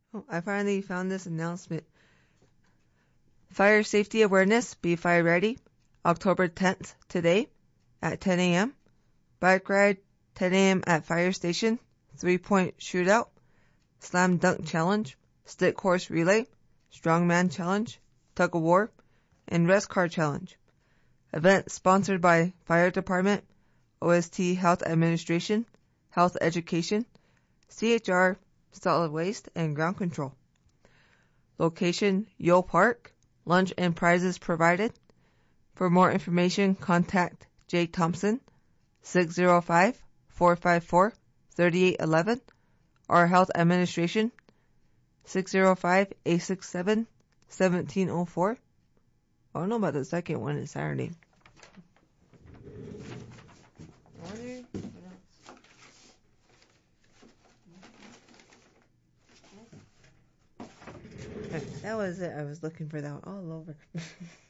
Oh, I finally found this announcement. Fire safety awareness, be fire ready. October 10th, today, at 10 a.m. Bike ride, 10 a.m. at fire station. 3-point shootout. Slam dunk challenge. Stick course relay. Strongman challenge. Tug of war. And rest car challenge. Event sponsored by Fire Department, OST Health Administration, Health Education, CHR, Solid Waste, and Ground Control. Location, Yule Park. Lunch and prizes provided. For more information, contact Jay Thompson, 605-454-3811, or Health Administration, 605-867-1704. I don't know about the second one, it's Saturday. That was it. I was looking for that all over.